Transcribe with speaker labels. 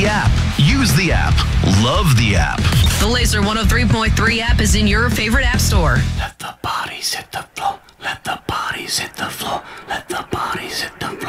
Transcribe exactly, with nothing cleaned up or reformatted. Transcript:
Speaker 1: the app. Use the app. Love the app.
Speaker 2: The Laser one oh three point three app is in your favorite app store.
Speaker 3: Let the bodies hit the floor. Let the bodies hit the floor. Let the bodies hit the floor.